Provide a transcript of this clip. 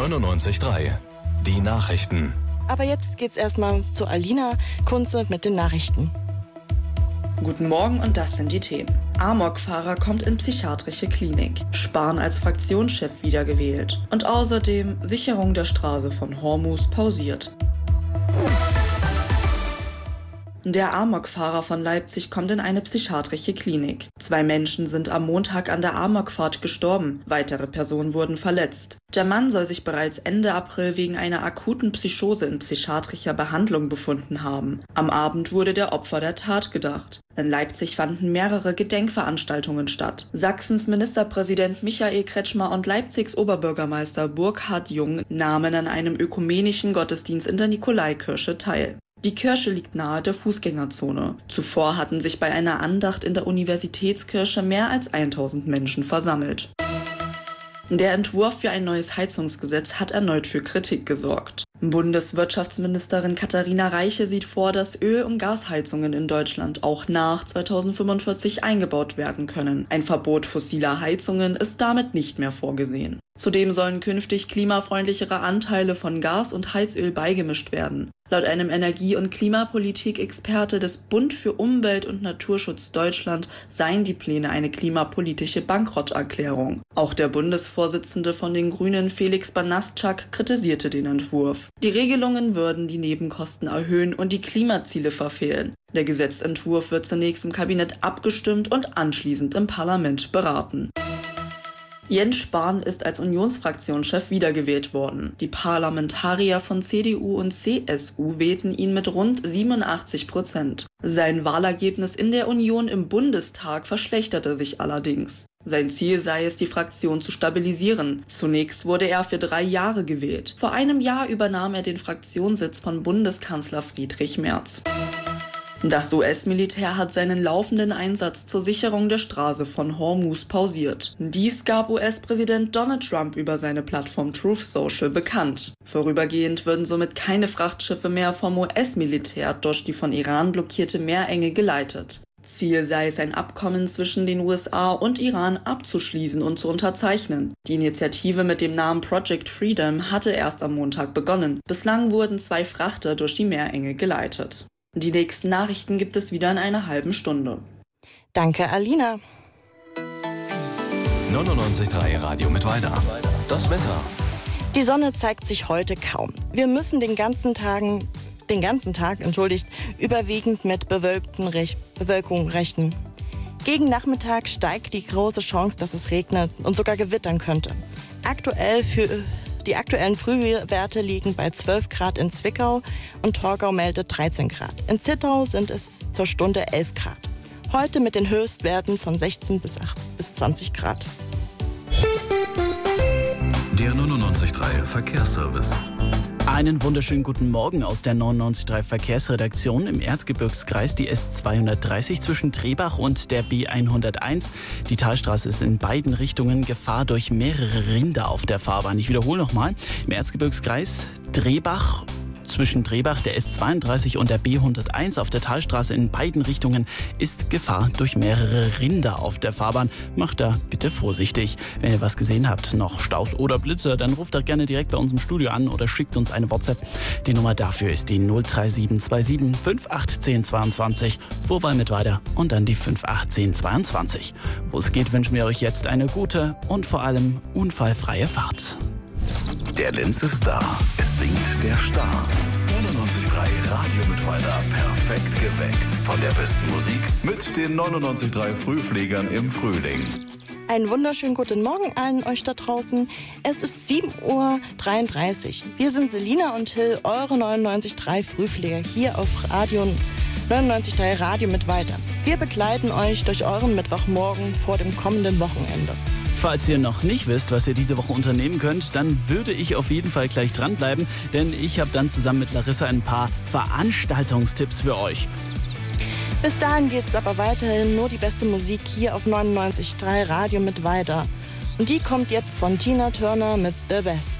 99.3 Die Nachrichten. Aber jetzt geht's erstmal zu Alina Kunze mit den Nachrichten. Guten Morgen und das sind die Themen. Amokfahrer kommt in psychiatrische Klinik. Spahn als Fraktionschef wiedergewählt. Und außerdem Sicherung der Straße von Hormus pausiert. Der Amokfahrer von Leipzig kommt in eine psychiatrische Klinik. 2 Menschen sind am Montag an der Amokfahrt gestorben. Weitere Personen wurden verletzt. Der Mann soll sich bereits Ende April wegen einer akuten Psychose in psychiatrischer Behandlung befunden haben. Am Abend wurde der Opfer der Tat gedacht. In Leipzig fanden mehrere Gedenkveranstaltungen statt. Sachsens Ministerpräsident Michael Kretschmer und Leipzigs Oberbürgermeister Burkhard Jung nahmen an einem ökumenischen Gottesdienst in der Nikolaikirche teil. Die Kirche liegt nahe der Fußgängerzone. Zuvor hatten sich bei einer Andacht in der Universitätskirche mehr als 1000 Menschen versammelt. Der Entwurf für ein neues Heizungsgesetz hat erneut für Kritik gesorgt. Bundeswirtschaftsministerin Katharina Reiche sieht vor, dass Öl- und Gasheizungen in Deutschland auch nach 2045 eingebaut werden können. Ein Verbot fossiler Heizungen ist damit nicht mehr vorgesehen. Zudem sollen künftig klimafreundlichere Anteile von Gas und Heizöl beigemischt werden. Laut einem Energie- und Klimapolitik-Experte des Bund für Umwelt und Naturschutz Deutschland seien die Pläne eine klimapolitische Bankrotterklärung. Auch der Bundesvorsitzende von den Grünen, Felix Banaszak, kritisierte den Entwurf. Die Regelungen würden die Nebenkosten erhöhen und die Klimaziele verfehlen. Der Gesetzentwurf wird zunächst im Kabinett abgestimmt und anschließend im Parlament beraten. Jens Spahn ist als Unionsfraktionschef wiedergewählt worden. Die Parlamentarier von CDU und CSU wählten ihn mit rund 87%. Sein Wahlergebnis in der Union im Bundestag verschlechterte sich allerdings. Sein Ziel sei es, die Fraktion zu stabilisieren. Zunächst wurde er für 3 Jahre gewählt. Vor einem Jahr übernahm er den Fraktionssitz von Bundeskanzler Friedrich Merz. Das US-Militär hat seinen laufenden Einsatz zur Sicherung der Straße von Hormus pausiert. Dies gab US-Präsident Donald Trump über seine Plattform Truth Social bekannt. Vorübergehend würden somit keine Frachtschiffe mehr vom US-Militär durch die von Iran blockierte Meerenge geleitet. Ziel sei es, ein Abkommen zwischen den USA und Iran abzuschließen und zu unterzeichnen. Die Initiative mit dem Namen Project Freedom hatte erst am Montag begonnen. Bislang wurden 2 Frachter durch die Meerenge geleitet. Die nächsten Nachrichten gibt es wieder in einer halben Stunde. Danke, Alina. 99.3 Radio mit Weiter. Das Wetter. Die Sonne zeigt sich heute kaum. Wir müssen den ganzen Tag überwiegend mit Bewölkung rechnen. Gegen Nachmittag steigt die große Chance, dass es regnet und sogar gewittern könnte. Die aktuellen Frühwerte liegen bei 12 Grad in Zwickau und Torgau meldet 13 Grad. In Zittau sind es zur Stunde 11 Grad. Heute mit den Höchstwerten von 16 bis 20 Grad. Der 99.3 Verkehrsservice. Einen wunderschönen guten Morgen aus der 99.3 Verkehrsredaktion im Erzgebirgskreis, die S230 zwischen Trebach und der B101. Die Talstraße ist in beiden Richtungen Gefahr durch mehrere Rinder auf der Fahrbahn. Ich wiederhole nochmal, im Erzgebirgskreis Trebach zwischen Trebach, der S32 und der B101 auf der Talstraße in beiden Richtungen ist Gefahr durch mehrere Rinder auf der Fahrbahn. Macht da bitte vorsichtig. Wenn ihr was gesehen habt, noch Staus oder Blitze, dann ruft doch gerne direkt bei uns im Studio an oder schickt uns eine WhatsApp. Die Nummer dafür ist die 03727 581022, Vorwahl mit weiter und dann die 581022. Wo es geht, wünschen wir euch jetzt eine gute und vor allem unfallfreie Fahrt. Der Linz ist da. Es singt der Star. 99.3 Radio mit Weiter. Perfekt geweckt. Von der besten Musik mit den 99.3 Frühfliegern im Frühling. Einen wunderschönen guten Morgen allen euch da draußen. Es ist 7:33 Uhr. Wir sind Selina und Till, eure 99.3 Frühflieger hier auf Radio 99.3 Radio mit Weiter. Wir begleiten euch durch euren Mittwochmorgen vor dem kommenden Wochenende. Falls ihr noch nicht wisst, was ihr diese Woche unternehmen könnt, dann würde ich auf jeden Fall gleich dranbleiben, denn ich habe dann zusammen mit Larissa ein paar Veranstaltungstipps für euch. Bis dahin geht's aber weiterhin nur die beste Musik hier auf 99.3 Radio mit Weiter. Und die kommt jetzt von Tina Turner mit The Best.